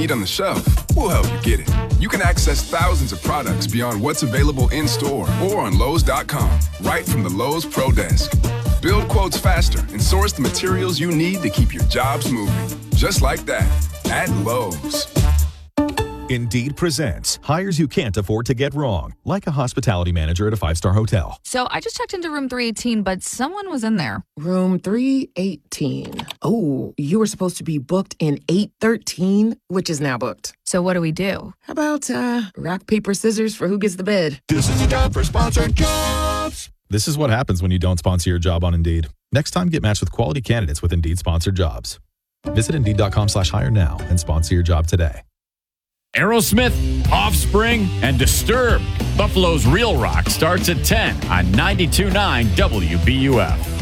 need on the shelf, we'll help you get it. You can access thousands of products beyond what's available in-store or on Lowe's.com, right from the Lowe's Pro Desk. Build quotes faster and source the materials you need to keep your jobs moving. Just like that, at Lowe's. Indeed presents hires you can't afford to get wrong, like a hospitality manager at a 5-star hotel. So I just checked into room 318, but someone was in there. Room 318. Oh, you were supposed to be booked in 813, which is now booked. So what do we do? How about rock, paper, scissors for who gets the bed? This is the time for sponsored jobs. This is what happens when you don't sponsor your job on Indeed. Next time, get matched with quality candidates with Indeed sponsored jobs. Visit Indeed.com/hire now and sponsor your job today. Aerosmith, Offspring, and Disturbed. Buffalo's Real Rock starts at 10 on 92.9 WBUF.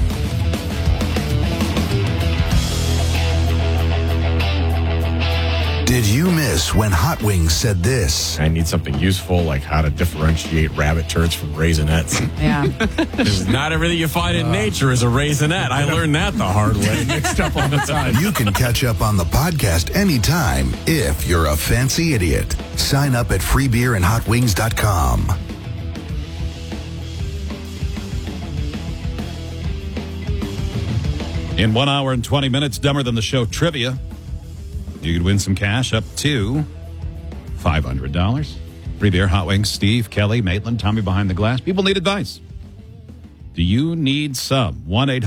Did you miss when Hot Wings said this? I need something useful, like how to differentiate rabbit turds from raisinets. Yeah. Because not everything you find in nature is a raisinette. I learned that the hard way. Mixed up all the time. You can catch up on the podcast anytime if you're a fancy idiot. Sign up at freebeerandhotwings.com. In 1 hour and 20 minutes, Dumber Than the Show trivia. You could win some cash up to $500. Free beer, Hot Wings, Steve, Kelly, Maitland, Tommy behind the glass. People need advice. Do you need some?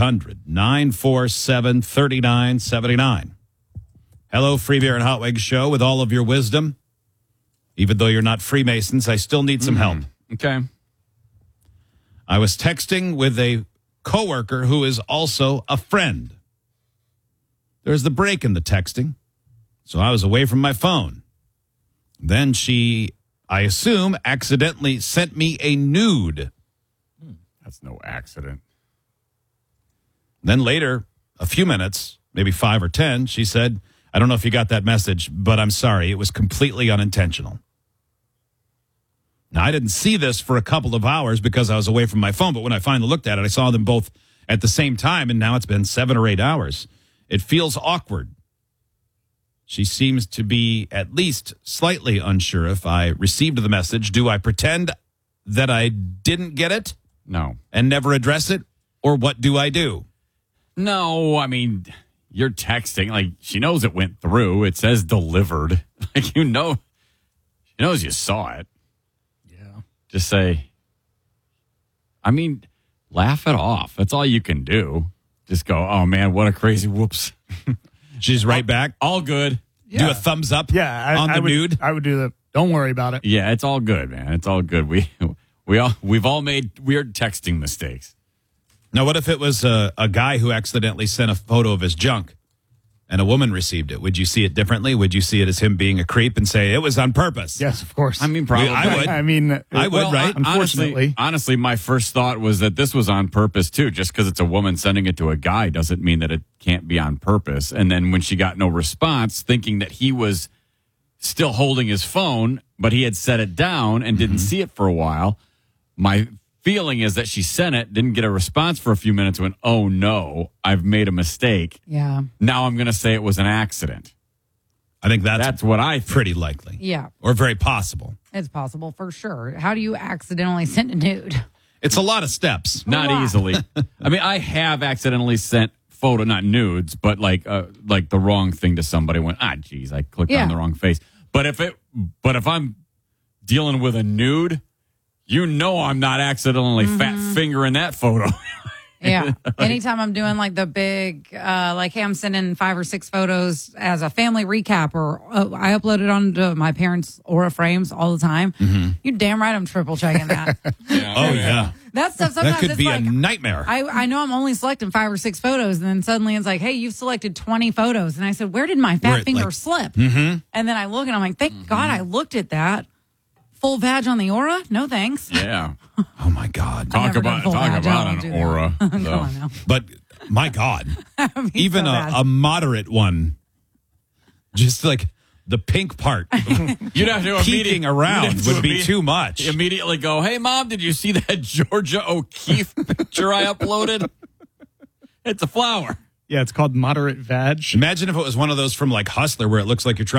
1-800-947-3979. Hello, Free Beer and Hot Wings show with all of your wisdom. Even though you're not Freemasons, I still need some help. Okay. I was texting with a coworker who is also a friend. There's the break in the texting. So I was away from my phone. Then she, I assume, accidentally sent me a nude. That's no accident. Then later, a few minutes, maybe 5 or 10, she said, I don't know if you got that message, but I'm sorry. It was completely unintentional. Now, I didn't see this for a couple of hours because I was away from my phone, but when I finally looked at it, I saw them both at the same time, and now it's been 7 or 8 hours. It feels awkward. She seems to be at least slightly unsure if I received the message. Do I pretend that I didn't get it? No. And never address it? Or what do I do? No, I mean, you're texting. Like, she knows it went through. It says delivered. Like, you know, she knows you saw it. Yeah. Just say, I mean, laugh it off. That's all you can do. Just go, oh, man, what a crazy whoops. She's right back. All good. Yeah. Do a thumbs up on the nude. I would do that. Don't worry about it. Yeah, it's all good, man. It's all good. We've all made weird texting mistakes. Now, what if it was a guy who accidentally sent a photo of his junk and a woman received it? Would you see it differently? Would you see it as him being a creep and say it was on purpose? Yes, of course. I mean, probably. I would. I mean, I would, right? Unfortunately. Honestly, my first thought was that this was on purpose, too. Just because it's a woman sending it to a guy doesn't mean that it can't be on purpose. And then when she got no response, thinking that he was still holding his phone, but he had set it down and didn't see it for a while, my feeling is that she sent it, didn't get a response for a few minutes, went, oh, no, I've made a mistake. Yeah. Now I'm going to say it was an accident. I think that's what I think. Pretty likely. Yeah. Or very possible. It's possible for sure. How do you accidentally send a nude? It's a lot of steps. Not easily. I mean, I have accidentally sent not nudes, but like the wrong thing to somebody. Went, geez, I clicked on the wrong face. But if I'm dealing with a nude, you know I'm not accidentally fat fingering that photo. Yeah. Anytime I'm doing like the big, hey, I'm sending 5 or 6 photos as a family recap, or I upload it onto my parents' Aura frames all the time. You damn right I'm triple checking that. Yeah. That stuff sometimes that could it's be like, a nightmare. I know I'm only selecting 5 or 6 photos, and then suddenly it's like, hey, you've selected 20 photos. And I said, where did my fat finger slip? And then I look and I'm like, thank God I looked at that. Full vag on the Aura? No thanks. Yeah. Oh my God. Talk about an Aura. Come on now. But my God, even so a moderate one, just like the pink part, you'd have to peeking around would be too much. Immediately go, hey, Mom, did you see that Georgia O'Keeffe picture I uploaded? It's a flower. Yeah, it's called moderate vag. Imagine if it was one of those from like Hustler where it looks like you're trying